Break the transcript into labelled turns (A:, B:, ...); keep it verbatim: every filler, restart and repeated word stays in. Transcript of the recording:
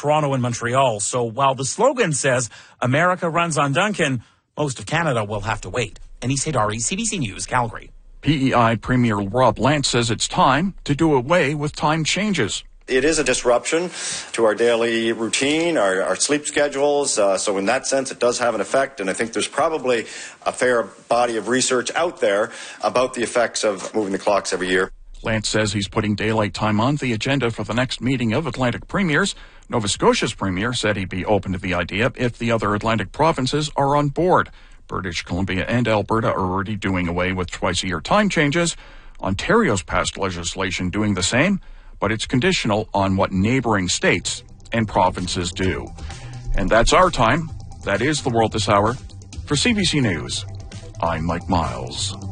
A: Toronto and Montreal. So while the slogan says America runs on Duncan, most of Canada will have to wait. Anis Haidari, C B C News, Calgary.
B: P E I Premier Rob Lance says it's time to do away with time changes.
C: It is a disruption to our daily routine, our, our sleep schedules. Uh, so in that sense, it does have an effect. And I think there's probably a fair body of research out there about the effects of moving the clocks every year.
B: Lance says he's putting daylight time on the agenda for the next meeting of Atlantic premiers. Nova Scotia's premier said he'd be open to the idea if the other Atlantic provinces are on board. British Columbia and Alberta are already doing away with twice-a-year time changes. Ontario's passed legislation doing the same, but it's conditional on what neighboring states and provinces do. And that's our time. That is the world this hour. For C B C News, I'm Mike Miles.